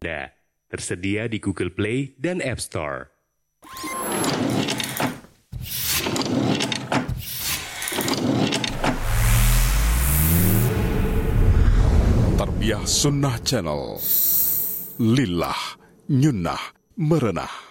Anda. Tersedia di Google Play dan App Store. Tarbiyah Sunnah Channel. Lillah, nyunnah, merenah.